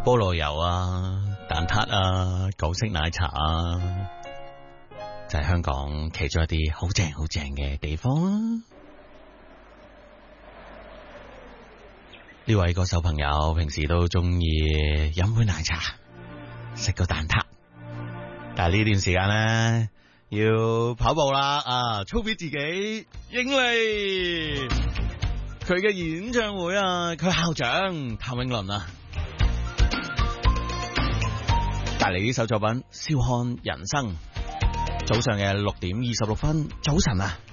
菠蘿油啊、蛋撻啊、港式奶茶啊，就係香港其中一啲好正好正嘅地方啊。呢位歌手朋友平時都中意飲杯奶茶，食個蛋撻，但係呢段時間咧要跑步啦啊，操俾自己英利。佢嘅演唱會啊，佢校長譚詠麟啊，帶嚟呢首作品《笑看人生》。早上嘅6:26，早晨啊！